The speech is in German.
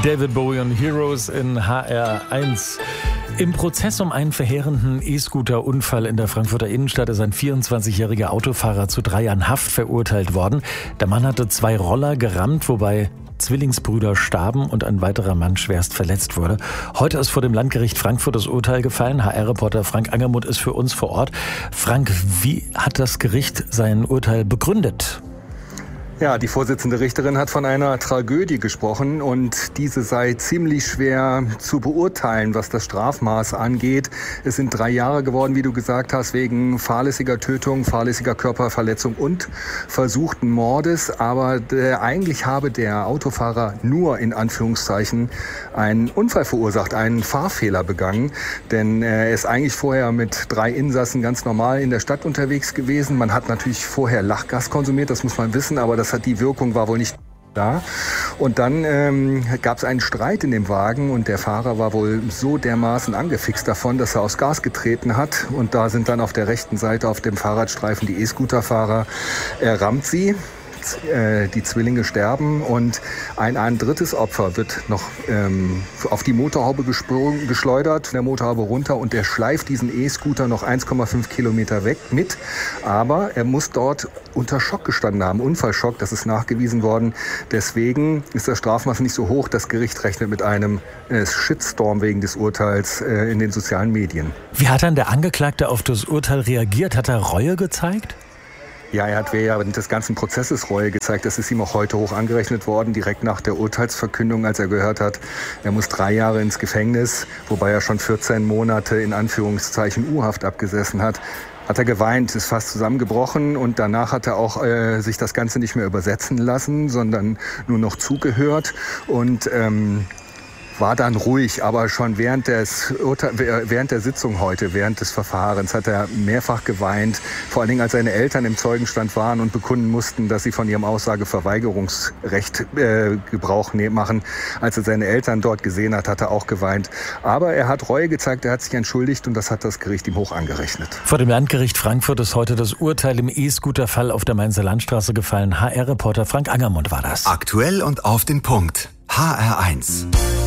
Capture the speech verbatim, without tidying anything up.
David Bowie und Heroes in H R eins. Im Prozess um einen verheerenden E-Scooter-Unfall in der Frankfurter Innenstadt ist ein vierundzwanzigjähriger Autofahrer zu drei Jahren Haft verurteilt worden. Der Mann hatte zwei Roller gerammt, wobei Zwillingsbrüder starben und ein weiterer Mann schwerst verletzt wurde. Heute ist vor dem Landgericht Frankfurt das Urteil gefallen. H R-Reporter Frank Angermund ist für uns vor Ort. Frank, wie hat das Gericht sein Urteil begründet? Ja, die Vorsitzende Richterin hat von einer Tragödie gesprochen und diese sei ziemlich schwer zu beurteilen, was das Strafmaß angeht. Es sind drei Jahre geworden, wie du gesagt hast, wegen fahrlässiger Tötung, fahrlässiger Körperverletzung und versuchten Mordes. Aber der, eigentlich habe der Autofahrer nur in Anführungszeichen einen Unfall verursacht, einen Fahrfehler begangen. Denn er ist eigentlich vorher mit drei Insassen ganz normal in der Stadt unterwegs gewesen. Man hat natürlich vorher Lachgas konsumiert, das muss man wissen, aber das hat die Wirkung war wohl nicht da. Und dann ähm, gab es einen Streit in dem Wagen und der Fahrer war wohl so dermaßen angefixt davon, dass er aufs Gas getreten hat. Und da sind dann auf der rechten Seite auf dem Fahrradstreifen die E-Scooter-Fahrer. Er rammt sie. Die Zwillinge sterben und ein, ein drittes Opfer wird noch ähm, auf die Motorhaube gesprungen, geschleudert, der Motorhaube runter und der schleift diesen E-Scooter noch eins Komma fünf Kilometer weg mit. Aber er muss dort unter Schock gestanden haben, Unfallschock, das ist nachgewiesen worden. Deswegen ist das Strafmaß nicht so hoch. Das Gericht rechnet mit einem äh, Shitstorm wegen des Urteils äh, in den sozialen Medien. Wie hat dann der Angeklagte auf das Urteil reagiert? Hat er Reue gezeigt? Ja, er hat während des ganzen Prozesses Reue gezeigt. Das ist ihm auch heute hoch angerechnet worden, direkt nach der Urteilsverkündung, als er gehört hat, er muss drei Jahre ins Gefängnis, wobei er schon vierzehn Monate in Anführungszeichen U-Haft abgesessen hat. Hat er geweint, ist fast zusammengebrochen und danach hat er auch äh, sich das Ganze nicht mehr übersetzen lassen, sondern nur noch zugehört und ähm, war dann ruhig, aber schon während, des, während der Sitzung heute, während des Verfahrens hat er mehrfach geweint, vor allen Dingen als seine Eltern im Zeugenstand waren und bekunden mussten, dass sie von ihrem Aussageverweigerungsrecht äh, Gebrauch machen. Als er seine Eltern dort gesehen hat, hat er auch geweint. Aber er hat Reue gezeigt, er hat sich entschuldigt und das hat das Gericht ihm hoch angerechnet. Vor dem Landgericht Frankfurt ist heute das Urteil im E-Scooter-Fall auf der Mainzer Landstraße gefallen. H R-Reporter Frank Angermund war das. Aktuell und auf den Punkt. H R eins.